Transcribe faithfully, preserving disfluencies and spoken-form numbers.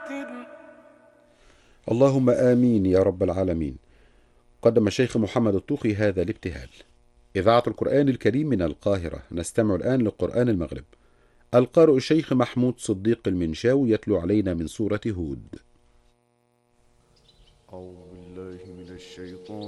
اللهم آمين يا رب العالمين. قدم الشيخ محمد الطوخي هذا الابتهال. إذاعة القرآن الكريم من القاهرة، نستمع الآن لقرآن المغرب. القارئ الشيخ محمود صديق المنشاوي يتلو علينا من سورة هود. أعوذ بالله من الشيطان